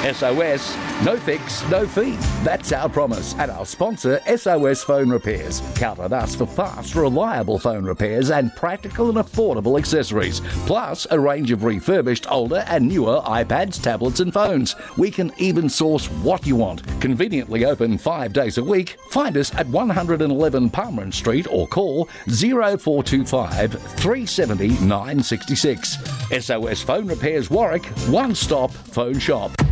SOS, no fix, no fee. That's our promise. And our sponsor, SOS Phone Repairs. Count on us for fast, reliable phone repairs and practical and affordable accessories. Plus, a range of refurbished, older and newer iPads, tablets and phones. We can even source what you want. Conveniently open 5 days a week. Find us at 111 Palmerin Street or call 0425 370 966. SOS Phone Repairs Warwick, one-stop phone shop.